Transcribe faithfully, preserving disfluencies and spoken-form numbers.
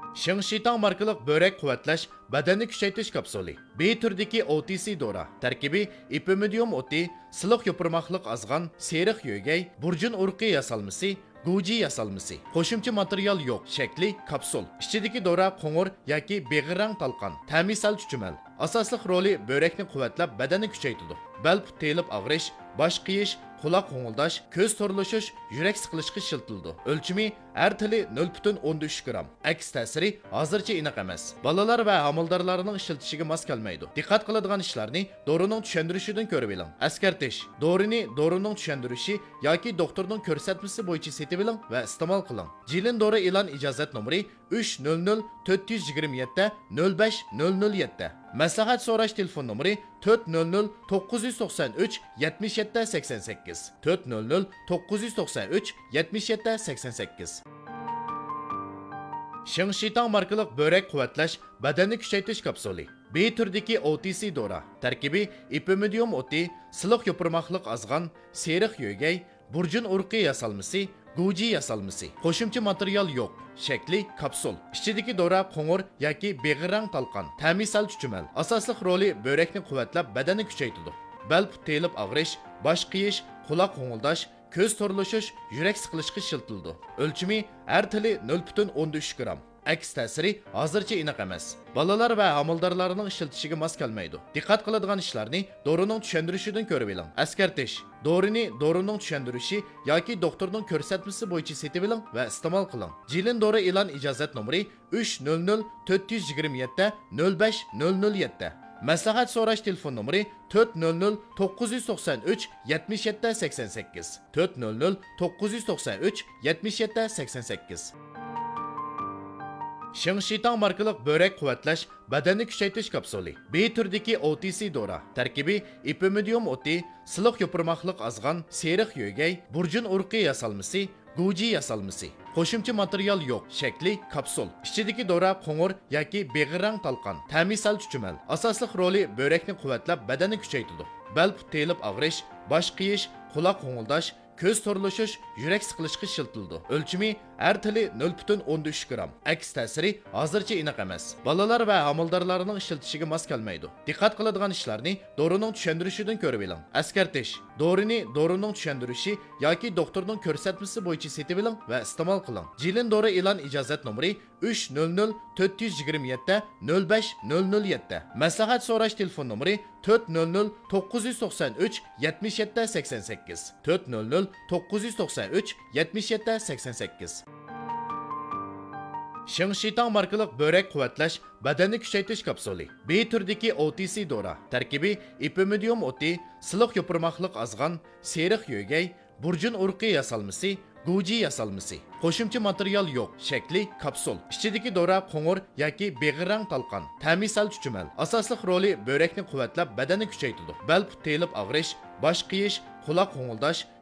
Shingshitang markalik börek quvvatlash, badanni kuchaytirish kapsuli. B turdagi O T C dora. Tarkibi ipimidium o'ti, siliq yopirmoqliq azg'an, seriq yo'gay, burjun urqi yasalmasi, Guji yasalmasi. Qo'shimcha material yo'q. Shakli kapsul. Ichidagi dora qo'ng'ir yoki beg'irrang talqon. Ta'misal chuchumal. Asosli roli börekni quvvatlab, badanni kuchaytiradi. Bel put telib og'rish, bosh qiyish, quloq qo'ng'ildash, ko'z to'rlashish, yurak siqilishga shiltildi. O'lchimi har tili nol butun o'n uch gram. Aks ta'siri hozircha aniq emas. Bolalar va homildorlarning ishlatishiga mos kelmaydi. Diqqat qiladigan ishlarni dorining tushuntirishidan ko'rib oling. Askartish. Dorini dorining tushuntirishi yoki doktorning ko'rsatmasi bo'yicha setib oling va iste'mol qiling. Jilin dori e'lon ijozat nomeri uch nol nol to'rt yuz yigirma yetti nol besh nol nol yetti. Maslahat so'rash telefon nomeri to'rt nol nol to'qqiz yuz to'qson uch yetmish yetti sakson sakkiz to'rt nol nol to'qqiz yuz to'qson uch yetmish yetti sakson sakkiz. Shingshitang markalik börek quvvatlash, badanni kuchaytirish kapsuli. B turdagi O T C dora. Tarkibi ipimidium o'ti, siliq yopirmoqliq azg'an, seriq yo'gay, burjun urqi yasalmasi, Guji yasalmasi. Qo'shimcha material yo'q. Shakli kapsul. Ichidagi dora qo'ng'ir yoki beg'irang talqon. Ta'misal chuchumal. Asosli roli börekni quvvatlab, badanni kuchaytiradi. Bel put telib og'rish, bosh qiyish, quloq qo'ng'ildash, ko'z to'rlashish, yurak siqilishga shiltildi. O'lchimi har tili nol butun o'n uch gram. Aks ta'siri hozircha aniq emas. Bolalar va homildorlarning ishlatishiga mos kelmaydi. Diqqat qiladigan ishlarni dorining tushuntirishidan ko'rib oling. Askartish. Dorini dorining tushuntirishi yoki doktorning ko'rsatmasi bo'yicha setib oling va iste'mol qiling. Jilin dori e'lon ijozat nomeri uch nol nol to'rt yuz yigirma yetti nol besh nol nol yetti. Maslahat so'rash telefon nomeri to'rt nol nol to'qqiz yuz to'qson uch yetmish yetti sakson sakkiz to'rt nol nol to'qqiz yuz to'qson uch yetmish yetti sakson sakkiz. Shingshitang markalik börek quvvatlash, badanni kuchaytirish kapsuli. B turdagi O T C dora. Tarkibi ipimidium o'ti, siliq yopirmoqliq azg'an, seriq yo'gay, burjun urqi yasalmasi, Guji yasalmasi. Qo'shimcha material yo'q. Shakli kapsul. Ichidagi dora qo'ng'ir yoki beg'irang talqon. Ta'misal chuchumal. Asosli roli börekni quvvatlab, badanni kuchaytiradi. Bel put telib og'rish, bosh qiyish, quloq qo'ng'ildash, ko'z to'rlashish, yurak siqilishga shiltildi. O'lchimi har tili nol butun o'n uch gram. Aks ta'siri hozircha aniq emas. Bolalar va homildorlarning ishlatishiga mos kelmaydi. Diqqat qiladigan ishlarni dorining tushuntirishidan ko'rib oling. Askartish. Dorini dorining tushuntirishi yoki doktorning ko'rsatmasi bo'yicha setib oling va iste'mol qiling. Jilin dori e'lon ijozat nomeri uch nol nol to'rt yuz yigirma yetti nol besh nol nol yetti. Maslahat so'rash telefon nomeri to'rt nol nol to'qqiz yuz to'qson uch yetmish yetti sakson sakkiz to'rt nol nol to'qqiz yuz to'qson uch yetmish yetti sakson sakkiz. Shingshitang markalik börek quvvatlash, badanni kuchaytirish kapsuli. B turdagi O T C dora. Tarkibi ipimidium o'ti, siliq yopirmoqliq azg'an, seriq yo'gay, burjun urqi yasalmasi, Guji yasalmasi. Qo'shimcha material yo'q. Shakli kapsul. Ichidagi dora qo'ng'ir yoki beg'irang talqon. Ta'misal chuchumal. Asosli roli börekni quvvatlab, badanni kuchaytiradi. Bel put telib og'rish, bosh qiyish, quloq qo'ng'ildash,